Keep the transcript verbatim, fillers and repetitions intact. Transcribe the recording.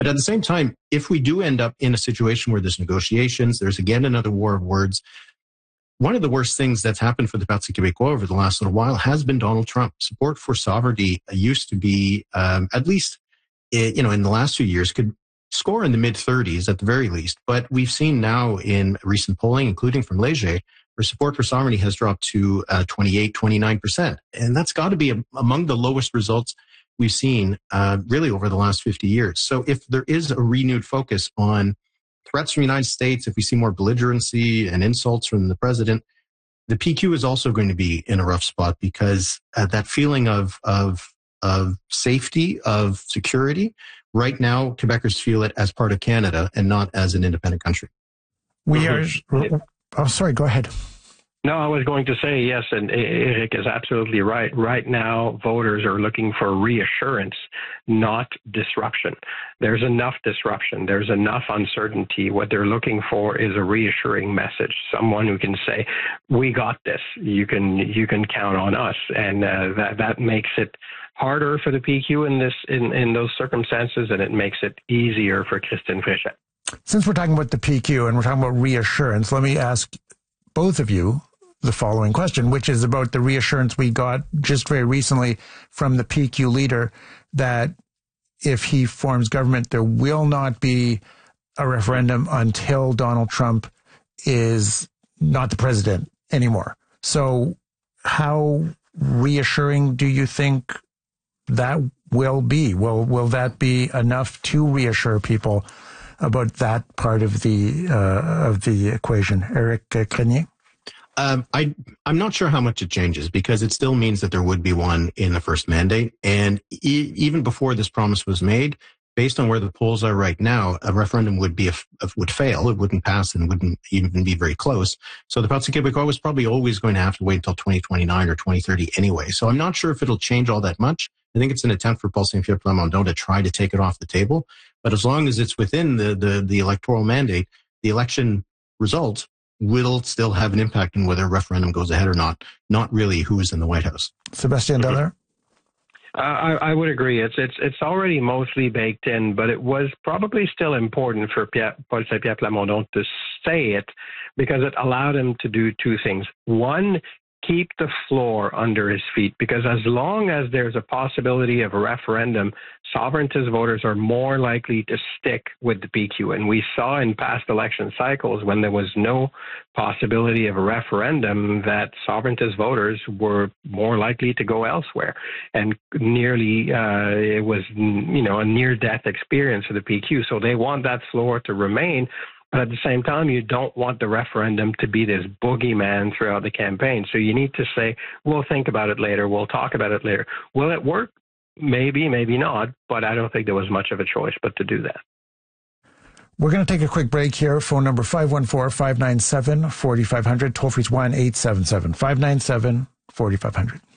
But at the same time, if we do end up in a situation where there's negotiations, there's again another war of words. One of the worst things that's happened for the Parti Québécois over the last little while has been Donald Trump. Support for sovereignty used to be, um, at least, you know, in the last few years, could score in the mid thirties at the very least. But we've seen now in recent polling, including from Léger, where support for sovereignty has dropped to uh, twenty-eight, twenty-nine percent. And that's got to be a, among the lowest results we've seen uh, really over the last fifty years. So if there is a renewed focus on threats from the United States, if we see more belligerency and insults from the president, the P Q is also going to be in a rough spot because uh, that feeling of, of, of safety, of security, right now, Quebecers feel it as part of Canada and not as an independent country. We are... Oh, sorry, go ahead. No, I was going to say yes, and Eric is absolutely right. Right now, voters are looking for reassurance, not disruption. There's enough disruption. There's enough uncertainty. What they're looking for is a reassuring message, someone who can say, we got this. You can you can count on us. And uh, that, that makes it harder for the P Q in, this, in, in those circumstances, and it makes it easier for Christine Fréchette. Since we're talking about the P Q and we're talking about reassurance, let me ask both of you the following question, which is about the reassurance we got just very recently from the P Q leader that if he forms government, there will not be a referendum until Donald Trump is not the president anymore. So how reassuring do you think that will be? Will will that be enough to reassure people about that part of the uh, of the equation? Eric uh, Grenier? Um, I, I'm not sure how much it changes because it still means that there would be one in the first mandate. And e- even before this promise was made, based on where the polls are right now, a referendum would be a, would fail. It wouldn't pass and wouldn't even be very close. So the Parti Québécois was probably always going to have to wait until twenty twenty-nine or twenty thirty anyway. So I'm not sure if it'll change all that much. I think it's an attempt for Paul Saint-Pierre Plamondon to try to take it off the table. But as long as it's within the, the, the electoral mandate, the election result will still have an impact on whether a referendum goes ahead or not, not really who is in the White House. Sébastien Dallaire? Uh, I, I would agree. It's it's it's already mostly baked in, but it was probably still important for Pierre, Paul Saint-Pierre Plamondon to say it because it allowed him to do two things. One, keep the floor under his feet, because as long as there's a possibility of a referendum, sovereigntist voters are more likely to stick with the P Q. And we saw in past election cycles when there was no possibility of a referendum that sovereigntist voters were more likely to go elsewhere. And nearly, uh, it was, you know, a near-death experience for the P Q. So they want that floor to remain. But at the same time, you don't want the referendum to be this boogeyman throughout the campaign. So you need to say, we'll think about it later. We'll talk about it later. Will it work? Maybe, maybe not. But I don't think there was much of a choice but to do that. We're going to take a quick break here. Phone number five one four, five nine seven, four five zero zero. Toll free one eight seven seven, five nine seven, four five zero zero.